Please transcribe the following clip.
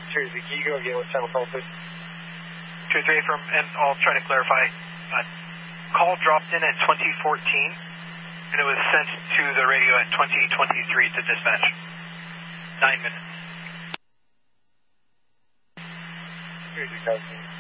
Seriously, can you go again? What time of call, please? 2-3 from, and I'll try to clarify. Call dropped in at 2014, and it was sent to the radio at 2023 to dispatch. 9 minutes. Seriously,